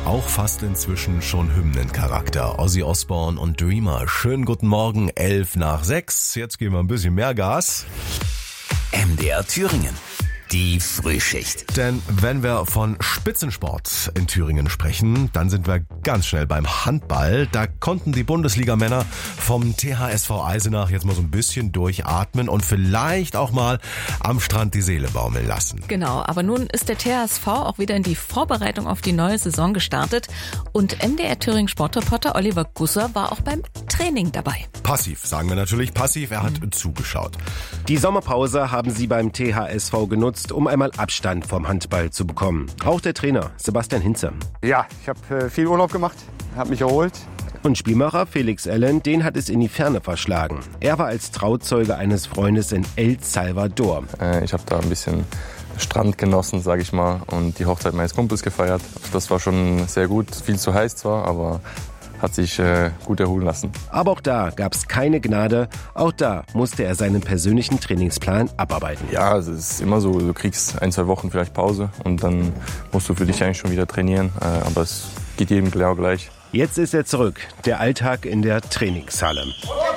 Auch fast inzwischen schon Hymnencharakter. Ozzy Osbourne und Dreamer. Schönen guten Morgen, 5:11. Jetzt geben wir ein bisschen mehr Gas. MDR Thüringen. Die Frühschicht. Denn wenn wir von Spitzensport in Thüringen sprechen, dann sind wir ganz schnell beim Handball. Da konnten die Bundesligamänner vom THSV Eisenach jetzt mal so ein bisschen durchatmen und vielleicht auch mal am Strand die Seele baumeln lassen. Genau, aber nun ist der THSV auch wieder in die Vorbereitung auf die neue Saison gestartet und MDR Thüringen Sportreporter Oliver Gusser war auch beim Training dabei. Passiv, sagen wir natürlich passiv, er hat zugeschaut. Die Sommerpause haben sie beim THSV genutzt, um einmal Abstand vom Handball zu bekommen. Auch der Trainer Sebastian Hinze. Ja, ich habe viel Urlaub gemacht, habe mich erholt. Und Spielmacher Felix Allen, den hat es in die Ferne verschlagen. Er war als Trauzeuge eines Freundes in El Salvador. Ich habe da ein bisschen Strand genossen, sage ich mal, und die Hochzeit meines Kumpels gefeiert. Das war schon sehr gut, viel zu heiß zwar, aber hat sich gut erholen lassen. Aber auch da gab es keine Gnade. Auch da musste er seinen persönlichen Trainingsplan abarbeiten. Ja, es ist immer so, du kriegst 1-2 Wochen vielleicht Pause und dann musst du für dich eigentlich schon wieder trainieren. Aber es geht jedem genau gleich. Jetzt ist er zurück, der Alltag in der Trainingshalle.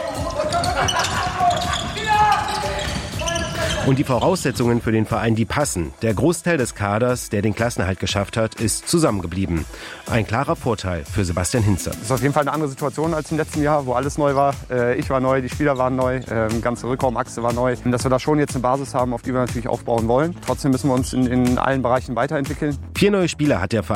Und die Voraussetzungen für den Verein, die passen. Der Großteil des Kaders, der den Klassenerhalt geschafft hat, ist zusammengeblieben. Ein klarer Vorteil für Sebastian Hinze. Das ist auf jeden Fall eine andere Situation als im letzten Jahr, wo alles neu war. Ich war neu, die Spieler waren neu, die ganze Rückraumachse war neu. Dass wir da schon jetzt eine Basis haben, auf die wir natürlich aufbauen wollen. Trotzdem müssen wir uns in allen Bereichen weiterentwickeln. 4 neue Spieler hat der Verein